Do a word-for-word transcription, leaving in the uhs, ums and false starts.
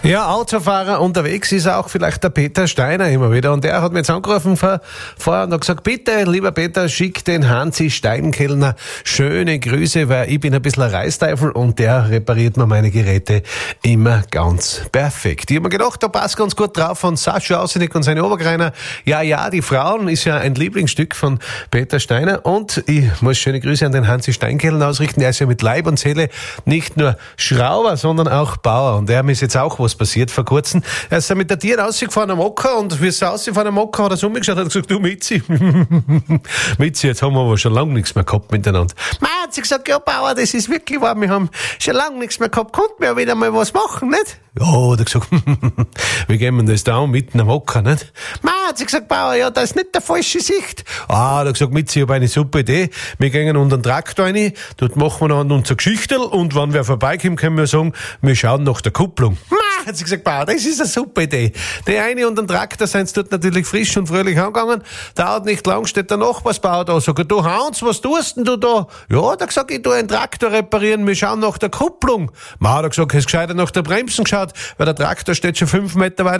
Ja, Autofahrer unterwegs ist auch vielleicht der Peter Steiner immer wieder. Und der hat mir jetzt angerufen vor, vorher und hat gesagt, bitte, lieber Peter, schick den Hansi Steinkellner schöne Grüße, weil ich bin ein bisschen ein Reisteifel und der repariert mir meine Geräte immer ganz perfekt. Ich habe mir gedacht, da passt ganz gut drauf von Sascha Ausenig und seine Obergreiner. Ja, ja, die Frauen ist ja ein Lieblingsstück von Peter Steiner und ich muss schöne Grüße an den Hansi Steinkellner ausrichten. Er ist ja mit Leib und Seele nicht nur Schrauber, sondern auch Bauer. Und er ist jetzt auch was passiert vor kurzem. Er ist mit der Tier rausgefahren am Ocker und wie es rausgefahren am Ocker hat er so umgeschaut und hat gesagt, du Mitzi, Mitzi, jetzt haben wir aber schon lange nichts mehr gehabt miteinander. Man hat sie gesagt, ja Bauer, das ist wirklich wahr, wir haben schon lange nichts mehr gehabt, konnten wir ja wieder mal was machen, nicht? Ja, hat er gesagt, wie gehen wir das da an, mitten am Ocker, nicht? Man hat sie gesagt, Bauer, ja, das ist nicht der falsche Sicht. Ah, hat er gesagt, Mitzi, ich habe eine super Idee, wir gehen unter den Traktor rein, dort machen wir noch unser Geschichtel und wenn wer vorbeikommt, können wir sagen, wir schauen nach der Kupplung. Hat sie gesagt, Bauer, das ist eine super Idee. Die eine und den Traktor sind dort natürlich frisch und fröhlich angegangen. Dauert nicht lang, steht der Nachbarsbauer da. Sagt er, du Hans, was tust denn du da? Ja, hat er gesagt, ich tu einen Traktor reparieren, wir schauen nach der Kupplung. Man hat er gesagt, hast gescheiter nach der Bremsen geschaut, weil der Traktor steht schon fünf Meter weit